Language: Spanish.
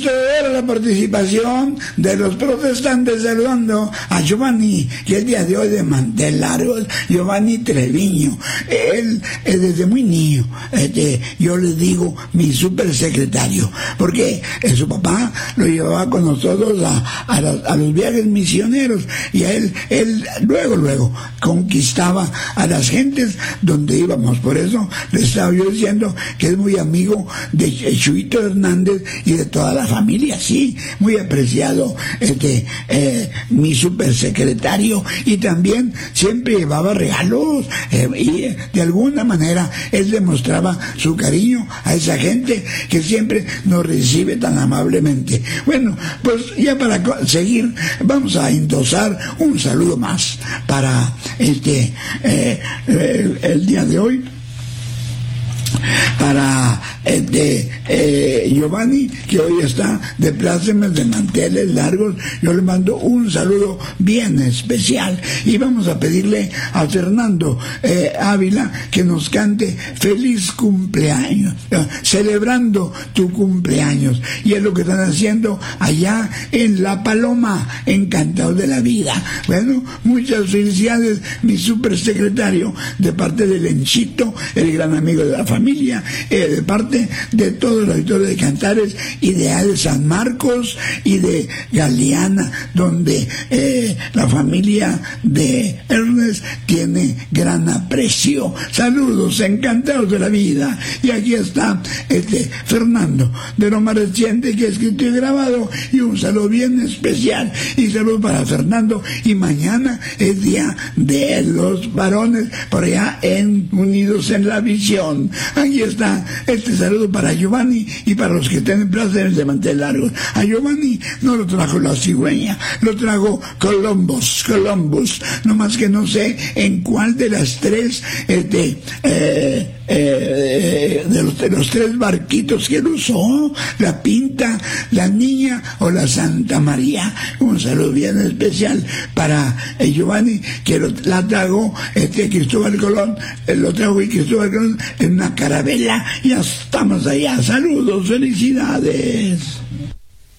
Esto era la participación de los protestantes saludando a Giovanni, que el día de hoy de mantel largo, Giovanni Treviño. Él desde muy niño, yo le digo mi supersecretario, porque su papá lo llevaba con nosotros a los viajes misioneros, y él luego conquistaba a las gentes donde íbamos. Por eso le estaba yo diciendo que es muy amigo de Chuito Hernández y de toda la familia, sí, muy apreciado mi supersecretario, y también siempre llevaba regalos, y de alguna manera él demostraba su cariño a esa gente que siempre nos recibe tan amablemente. Bueno, pues ya para seguir, vamos a endosar un saludo más para el día de hoy, para Giovanni, que hoy está de plácemes, de manteles largos. Yo le mando un saludo bien especial, y vamos a pedirle a Fernando Ávila que nos cante Feliz Cumpleaños, celebrando tu cumpleaños, y es lo que están haciendo allá en La Paloma, encantados de la vida. Bueno, muchas felicidades, mi supersecretario, de parte de Lenchito, el gran amigo de la familia, de parte de todos los auditores de Cantares y de San Marcos y de Galeana, donde la familia de Ernest tiene gran aprecio. Saludos, encantados de la vida. Y aquí está Fernando, de lo más reciente que he escrito y grabado, y un saludo bien especial, y saludo para Fernando. Y mañana es día de los varones por allá Unidos en la Visión. Aquí está saludo para Giovanni y para los que estén en plácemes de mantel largo. A Giovanni no lo trajo la cigüeña, lo trajo Columbus, no más que no sé en cuál de las tres de los tres barquitos que él usó, la Pinta, la Niña o la Santa María. Un saludo bien especial para Giovanni, que la trajo Cristóbal Colón, lo trajo Cristóbal Colón en una carabela. Ya estamos allá. Saludos, felicidades.